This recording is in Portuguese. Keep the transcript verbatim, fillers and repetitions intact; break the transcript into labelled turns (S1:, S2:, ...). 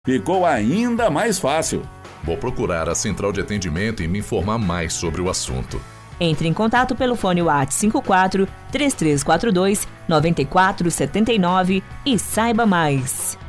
S1: ficou ainda mais fácil.
S2: Vou procurar a central de atendimento e me informar mais sobre o assunto.
S3: Entre em contato pelo fone WhatsApp cinco quatro, três três quatro dois, nove quatro sete nove e saiba mais.